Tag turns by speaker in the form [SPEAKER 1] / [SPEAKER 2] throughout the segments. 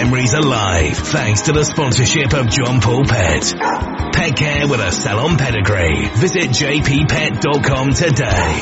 [SPEAKER 1] memories alive thanks to the sponsorship of John Paul Pet. Pet care with a salon pedigree. Visit jppet.com today.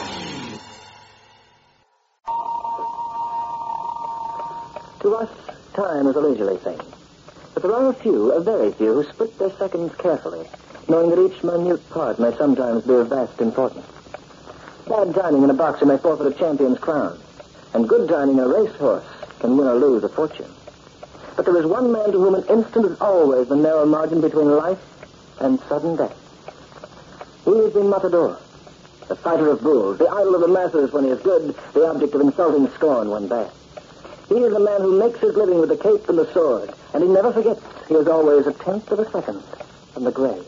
[SPEAKER 2] To us, time is a leisurely thing. But there are a very few, who split their seconds carefully, knowing that each minute part may sometimes be of vast importance. Bad dining in a boxer may forfeit a champion's crown, and good dining in a racehorse can win or lose a fortune. But there is one man to whom an instant is always the narrow margin between life and sudden death. He is the matador, the fighter of bulls, the idol of the masses when he is good, the object of insulting scorn when bad. He is the man who makes his living with the cape and the sword, and he never forgets he is always a tenth of a second from the grave.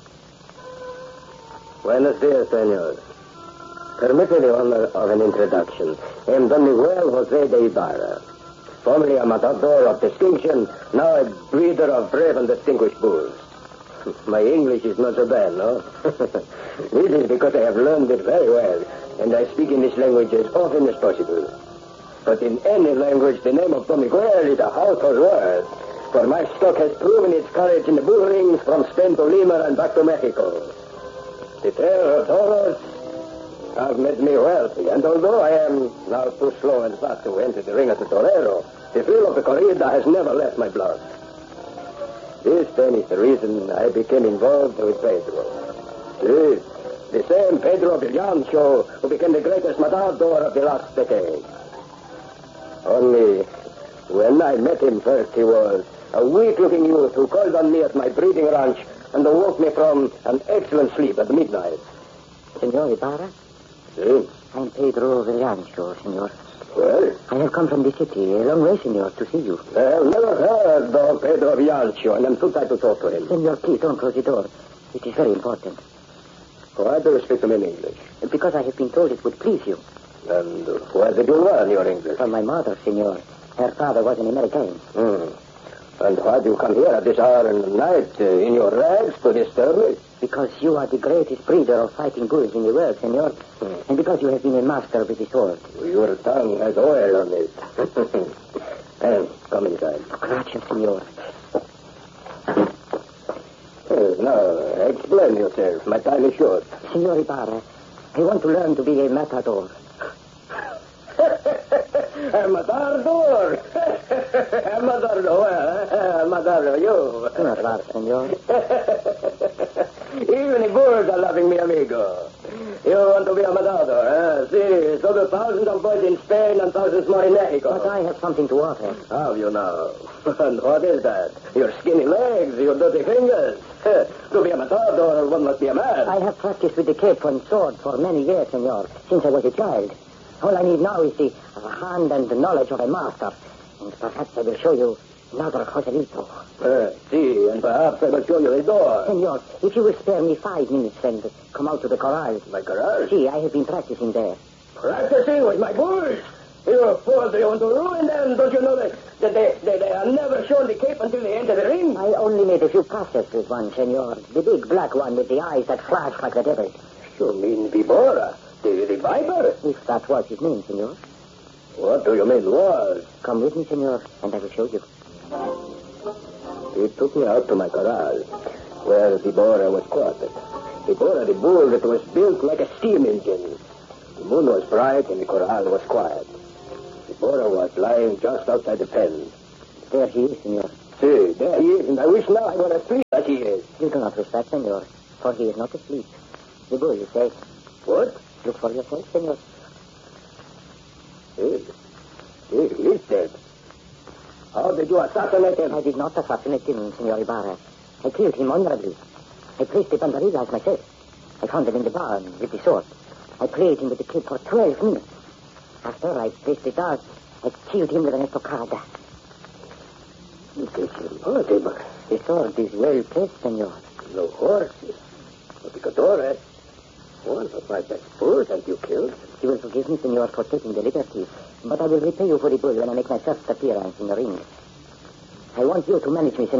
[SPEAKER 3] Buenos dias, senor. Permit me the honor of an introduction. I am Don Miguel Jose de Ibarra, formerly a matador of distinction, now a breeder of brave and distinguished bulls. My English is not so bad, no? This is because I have learned it very well, and I speak in this language as often as possible. But in any language, the name of Don Miguel is a household word, for my stock has proven its courage in the bull rings from Spain to Lima and back to Mexico. The tale of toros have made me wealthy, and although I am now too slow and fast to enter the ring as a torero, the thrill of the corrida has never left my blood. This, then, is the reason I became involved with Pedro. Yes, the same Pedro Villancho who became the greatest matador of the last decade. Only, when I met him first, he was a weak-looking youth who called on me at my breeding ranch and awoke me from an excellent sleep at midnight.
[SPEAKER 2] Senor Ibarra?
[SPEAKER 3] Si?
[SPEAKER 2] I'm Pedro Villancho, senor.
[SPEAKER 3] Well?
[SPEAKER 2] I have come from the city, a long way, senor, to see you.
[SPEAKER 3] I have never heard of Pedro Villancho, and I'm too tired to talk to him.
[SPEAKER 2] Senor, please don't close the door. It is very important.
[SPEAKER 3] Why do you speak to me in English?
[SPEAKER 2] Because I have been told it would please you.
[SPEAKER 3] And where did you learn your English?
[SPEAKER 2] From my mother, senor. Her father was an American.
[SPEAKER 3] And why do you come here at this hour in the night in your rags to disturb me?
[SPEAKER 2] Because you are the greatest breeder of fighting bulls in the world, senor. And because you have been a master with the sword.
[SPEAKER 3] Your tongue has oil on it. Come inside.
[SPEAKER 2] Gracias, senor.
[SPEAKER 3] Now, explain yourself. My time is short.
[SPEAKER 2] Senor Ibarra, I want to learn to be a matador.
[SPEAKER 3] A matador? A matador, matador, you.
[SPEAKER 2] Not bad, senor.
[SPEAKER 3] Even the bulls are loving me, amigo. You want to be a matador, eh? See, so do thousands of boys in Spain and thousands more in Mexico.
[SPEAKER 2] But I have something to offer.
[SPEAKER 3] How you know? And what is that? Your skinny legs, your dirty fingers. To be a matador, one must be a man.
[SPEAKER 2] I have practiced with the cape and sword for many years, senor, since I was a child. All I need now is the hand and the knowledge of a master. And perhaps I will show you another Joselito.
[SPEAKER 3] See, and perhaps I will show you the door.
[SPEAKER 2] Senor, if you will spare me 5 minutes and come out to the corral.
[SPEAKER 3] My corral?
[SPEAKER 2] See, I have been practicing there.
[SPEAKER 3] Practicing with my bulls? You fool, do you want to ruin them? Don't you know that they are never shown the cape until they enter the ring?
[SPEAKER 2] I only made a few passes with one, senor. The big black one with the eyes that flash like the devil.
[SPEAKER 3] You mean Vibora? The viper?
[SPEAKER 2] If that was his name, senor.
[SPEAKER 3] What do you mean, was?
[SPEAKER 2] Come with me, senor, and I will show you.
[SPEAKER 3] He took me out to my corral, where Vibora was quartered. Vibora, the bull that was built like a steam engine. The moon was bright and the corral was quiet. Vibora was lying just outside the pen.
[SPEAKER 2] There he is, senor.
[SPEAKER 3] See, there he is, and I wish now I were asleep as he is.
[SPEAKER 2] You do not wish that, senor, for he is not asleep. The bull is dead.
[SPEAKER 3] What?
[SPEAKER 2] Look for yourself, senor.
[SPEAKER 3] He is dead. How did you assassinate him?
[SPEAKER 2] I did not assassinate him, senor Ibarra. I killed him honorably. I placed the banderillas myself. I found them in the barn with the sword. I played him with the cape for 12 minutes. After I placed the dart, I killed him with an estocada.
[SPEAKER 3] It is impossible.
[SPEAKER 2] The sword is well placed, senor.
[SPEAKER 3] No horses. No picadores. One of my best bulls and you killed.
[SPEAKER 2] You will forgive me, senor, for taking the liberty, but I will repay you for the bull when I make my first appearance in the ring. I want you to manage me, senor.